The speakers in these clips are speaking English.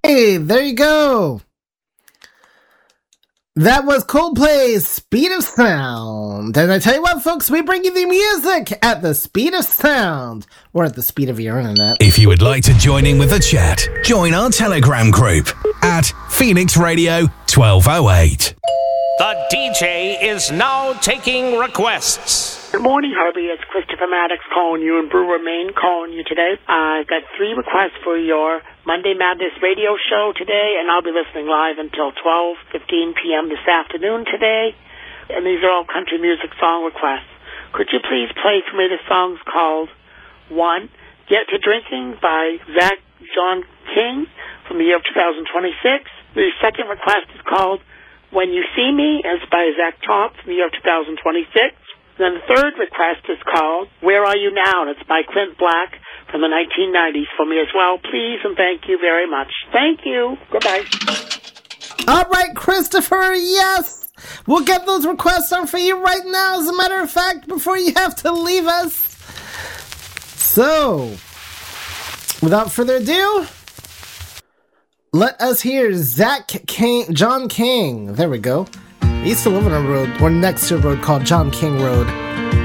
Hey, there you go. That was Coldplay's Speed of Sound. And I tell you what, folks, we bring you the music at the speed of sound, or at the speed of your internet. If you would like to join in with the chat, join our Telegram group at Phoenix Radio 1208. The DJ is now taking requests. Good morning, Harvey. It's Christopher Maddox calling you in Brewer, Maine, calling you today. I've got 3 requests for your Monday Madness radio show today, and I'll be listening live until 12:15 p.m. this afternoon today. And these are all country music song requests. Could you please play for me the songs called 1, Get to Drinking by Zach John King from the year of 2026. The second request is called When You See Me, as by Zach Top from the year of 2026. Then the third request is called Where Are You Now? And it's by Clint Black from the 1990s for me as well. Please and thank you very much. Thank you. Goodbye. All right, Christopher, yes. We'll get those requests on for you right now, as a matter of fact, before you have to leave us. So, without further ado, let us hear John King. There we go. I used to live on a road, or next to a road called John King Road.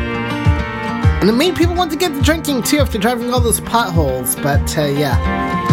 And it made people want to get to drinking too after driving all those potholes, but yeah.